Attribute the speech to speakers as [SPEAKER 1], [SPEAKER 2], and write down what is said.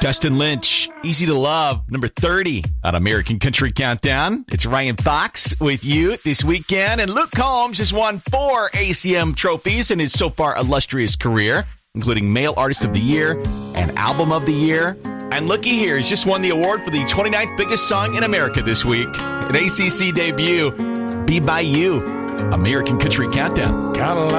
[SPEAKER 1] Dustin Lynch, Easy to Love, number 30 on American Country Countdown. It's Ryan Fox with you this weekend, and Luke Combs has won 4 ACM trophies in his so far illustrious career, including Male Artist of the Year and Album of the Year. And looky here, he's just won the award for the 29th biggest song in America this week. An ACC debut, Be By You, American Country Countdown.